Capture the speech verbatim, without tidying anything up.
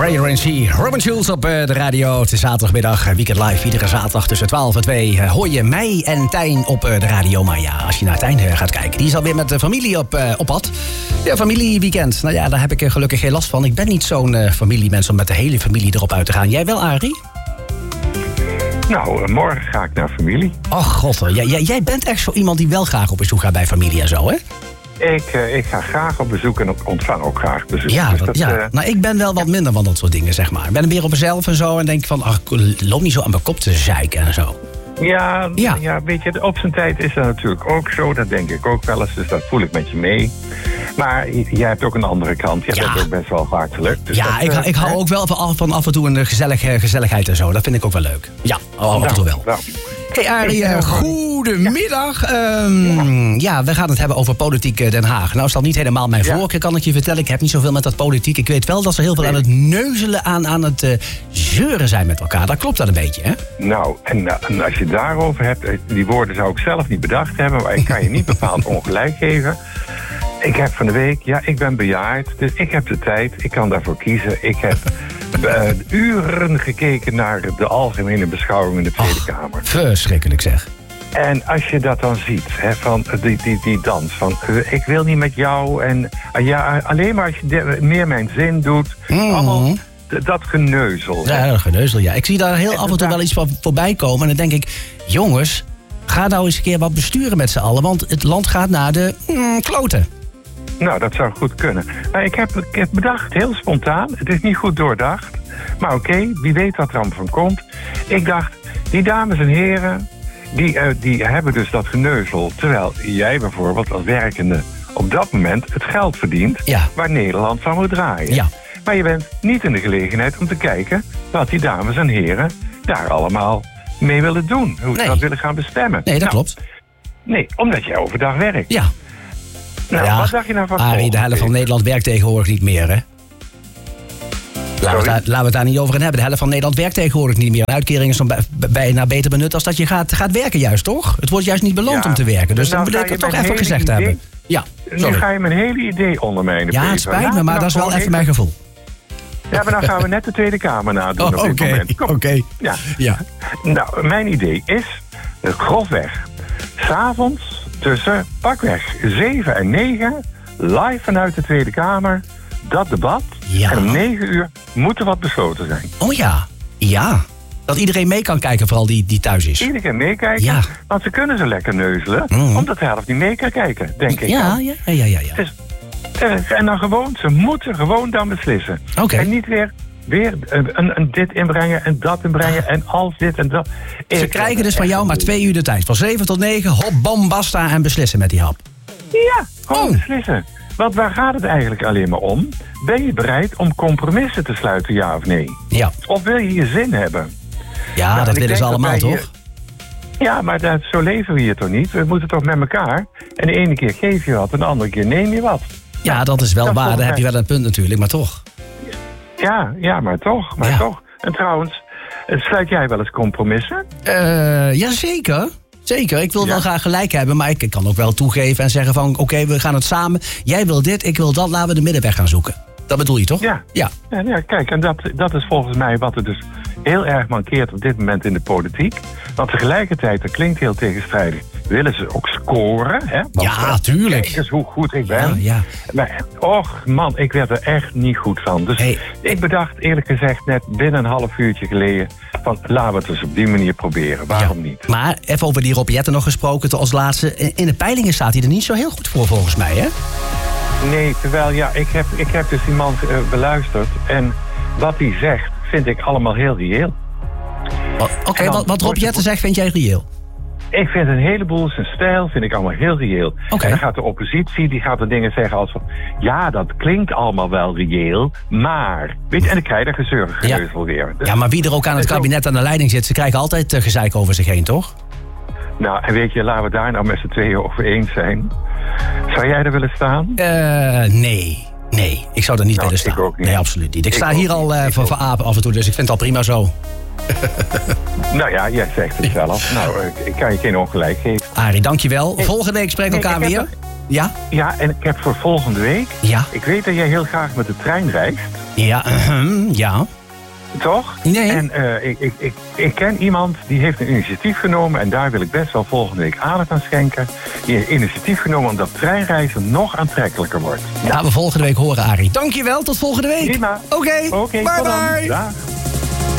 Prayer and Sea. Robin Schulz op uh, de radio. Het is zaterdagmiddag, Weekend Live. Iedere zaterdag tussen twaalf en twee uh, hoor je mij en Tijn op uh, de radio. Maar ja, als je naar Tijn uh, gaat kijken, die is alweer met de familie op, uh, op pad. Ja, familieweekend. Nou ja, daar heb ik uh, gelukkig geen last van. Ik ben niet zo'n uh, familiemens om met de hele familie erop uit te gaan. Jij wel, Arie? Nou, morgen ga ik naar familie. Och, god. Jij, jij, jij bent echt zo iemand die wel graag op bezoek gaat bij familie en zo, hè? Ik, uh, ik ga graag op bezoek en ontvang ook graag bezoek. Ja, dus dat, dat, ja. Uh, nou, ik ben wel wat minder van dat soort dingen, zeg maar. Ik ben weer op mezelf en zo en denk van, ach, loop niet zo aan mijn kop te zeiken en zo. Ja, ja. ja, weet je, op zijn tijd is dat natuurlijk ook zo. Dat denk ik ook wel eens, dus dat voel ik met je mee. Maar jij hebt ook een andere kant. Jij ja. bent ook best wel hartelijk. Dus ja, dat, ik, uh, ik hou ook wel van, van af en toe een gezellig, gezelligheid en zo. Dat vind ik ook wel leuk. Ja, af en nou, toe wel. Nou. Hey Arie, uh, goedemiddag. Ja. Um, ja. ja, we gaan het hebben over politiek Den Haag. Nou is dat niet helemaal mijn ja. voorkeur, kan ik je vertellen. Ik heb niet zoveel met dat politiek. Ik weet wel dat ze heel veel nee. aan het neuzelen, aan, aan het uh, zeuren zijn met elkaar. Dat klopt dat een beetje, hè? Nou, en, en als je het daarover hebt, die woorden zou ik zelf niet bedacht hebben, maar ik kan je niet bepaald ongelijk geven. Ik heb van de week, ja, ik ben bejaard, dus ik heb de tijd, ik kan daarvoor kiezen. Ik heb uh, uren gekeken naar de algemene beschouwing in de Tweede Och, Kamer. Verschrikkelijk zeg. En als je dat dan ziet, hè, van die, die, die dans, van uh, ik wil niet met jou en uh, ja, alleen maar als je de, meer mijn zin doet, mm-hmm. allemaal d- dat geneuzel. Ja, dat geneuzel, ja. Ik zie daar heel en af en toe wel iets van voorbij komen en dan denk ik, jongens, ga nou eens een keer wat besturen met z'n allen, want het land gaat naar de mm, kloten. Nou, dat zou goed kunnen. Maar ik heb, ik heb bedacht, heel spontaan, het is niet goed doordacht. Maar oké, okay, wie weet wat er dan van komt. Ik dacht, die dames en heren, die, uh, die hebben dus dat geneuzel. Terwijl jij bijvoorbeeld als werkende op dat moment het geld verdient, ja. waar Nederland van moet draaien. Ja. Maar je bent niet in de gelegenheid om te kijken wat die dames en heren daar allemaal mee willen doen. Hoe ze nee. dat willen gaan bestemmen. Nee, dat nou, klopt. Nee, omdat jij overdag werkt. Ja. Nou, ja, wat dacht je nou van Arie, de helft van Nederland werkt tegenwoordig niet meer, hè? Laten we, daar, laten we het daar niet over gaan hebben. De helft van Nederland werkt tegenwoordig niet meer. Een uitkering is dan bij, bijna beter benut als dat je gaat, gaat werken juist, toch? Het wordt juist niet beloond ja, om te werken. Dus nou dan wil ik het toch even gezegd idee, hebben. Ja, sorry. Nu ga je mijn hele idee ondermijnen. Ja, het spijt me, maar dat is wel even mijn gevoel. Ja, maar dan gaan we net de Tweede Kamer nadoen oh, op dit okay, moment. Oké. Okay. Ja. ja. Nou, mijn idee is, grofweg, 's avonds tussen pakweg zeven en negen, live vanuit de Tweede Kamer, dat debat. Ja. En om negen uur moet er wat besloten zijn. Oh ja, ja. Dat iedereen mee kan kijken, vooral die, die thuis is. Iedereen meekijken, ja. want ze kunnen zo lekker neuzelen, mm. omdat de helft niet mee kan kijken, denk ik. Ja, ja, ja, ja. ja. Dus, en dan gewoon, ze moeten gewoon dan beslissen. Okay. En niet weer, weer een, een dit inbrengen en dat inbrengen en als dit en dat. Ze ik krijgen dus van jou maar twee uur de tijd. Van zeven tot negen, hop, bam, basta en beslissen met die hap. Ja, gewoon oh. beslissen. Want waar gaat het eigenlijk alleen maar om? Ben je bereid om compromissen te sluiten, ja of nee? Ja. Of wil je je zin hebben? Ja, nou, dat willen ze allemaal, toch? Je... Ja, maar dat, zo leven we hier toch niet? We moeten toch met elkaar. En de ene keer geef je wat en de andere keer neem je wat. Ja, dat is wel dat waar. Daar heb je wel een punt natuurlijk, maar toch. Ja, ja, maar toch. Maar ja. toch. En trouwens, sluit jij wel eens compromissen? Uh, ja, zeker. Zeker. Ik wil ja. wel graag gelijk hebben, maar ik kan ook wel toegeven en zeggen van... oké, okay, we gaan het samen. Jij wil dit, ik wil dat. Laten we de middenweg gaan zoeken. Dat bedoel je toch? Ja. Ja, ja, ja kijk, en dat, dat is volgens mij wat er dus heel erg mankeert op dit moment in de politiek. Want tegelijkertijd, dat klinkt heel tegenstrijdig, willen ze ook scoren. Hè? Want ja, tuurlijk. Kijk eens hoe goed ik ben. Ja, ja. Maar, och man, ik werd er echt niet goed van. Dus hey. ik bedacht eerlijk gezegd net binnen een half uurtje geleden... van laten we het dus op die manier proberen. Waarom ja. niet? Maar even over die Rob Jetten nog gesproken als laatste. In de peilingen staat hij er niet zo heel goed voor volgens mij, hè? Nee, terwijl ja, ik heb, ik heb dus die man uh, beluisterd. En wat hij zegt, vind ik allemaal heel reëel. Oké, okay, wat, wat Rob Jetten zegt, vind jij reëel? Ik vind een heleboel, zijn stijl vind ik allemaal heel reëel. Okay. En dan gaat de oppositie, die gaat er dingen zeggen als van... ja, dat klinkt allemaal wel reëel, maar... Weet je, en dan krijg je er gezeur geneuzel ja. weer. Dus, ja, maar wie er ook aan het kabinet aan de leiding zit... ze krijgen altijd uh, gezeik over zich heen, toch? Nou, en weet je, laten we daar nou met z'n tweeën over eens zijn. Zou jij er willen staan? Uh, nee, nee. Ik zou er niet nou, willen staan. Ik ook niet. Nee, absoluut niet. Ik, ik sta hier niet. al uh, van, van apen af en toe, dus ik vind het al prima zo. Nou ja, jij zegt het zelf. Nou, ik kan je geen ongelijk geven. Arie, dankjewel. Volgende week spreken we elkaar nee, weer. Nog, Ja? Ja, en ik heb voor volgende week... Ja. Ik weet dat jij heel graag met de trein reist. Ja, uh, ja. Toch? Nee. En uh, ik, ik, ik, ik ken iemand die heeft een initiatief genomen... en daar wil ik best wel volgende week aandacht aan schenken. Die heeft initiatief genomen omdat treinreizen nog aantrekkelijker wordt. Ja, we volgende week horen, Arie. Dankjewel, tot volgende week. Prima. Oké, okay, bye bye. Dag.